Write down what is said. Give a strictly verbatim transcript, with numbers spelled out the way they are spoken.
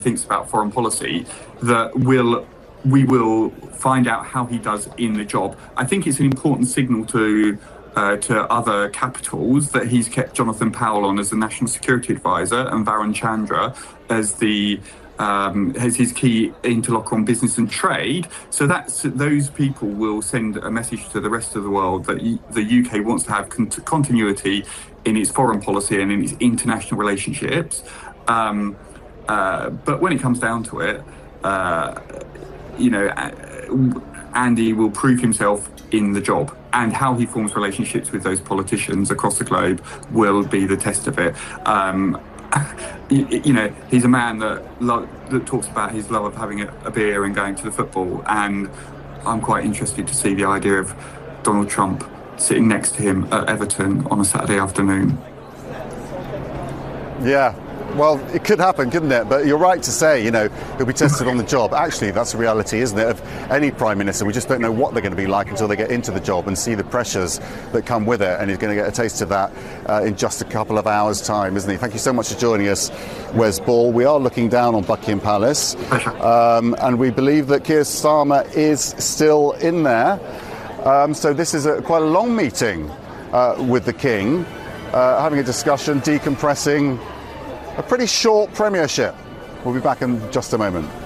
thinks about foreign policy, that will we will find out how he does in the job. I think it's an important signal to uh, to other capitals that he's kept Jonathan Powell on as the National Security Advisor and Varun Chandra as the um, as his key interlocutor on business and trade. So that's those people will send a message to the rest of the world that the U K wants to have con- continuity in its foreign policy and in its international relationships. Um, uh, but when it comes down to it, uh, you know, Andy will prove himself in the job, and how he forms relationships with those politicians across the globe will be the test of it. Um, you, you know, he's a man that, lo- that talks about his love of having a, a beer and going to the football, and I'm quite interested to see the idea of Donald Trump sitting next to him at Everton on a Saturday afternoon. Yeah. Well, it could happen, couldn't it? But you're right to say, you know, he'll be tested on the job. Actually, that's the reality, isn't it, of any Prime Minister. We just don't know what they're going to be like until they get into the job and see the pressures that come with it. And he's going to get a taste of that uh, in just a couple of hours' time, isn't he? Thank you so much for joining us, Wes Ball. We are looking down on Buckingham Palace, um, and we believe that Keir Starmer is still in there. Um, so this is a, quite a long meeting uh, with the King, uh, having a discussion, decompressing a pretty short premiership. We'll be back in just a moment.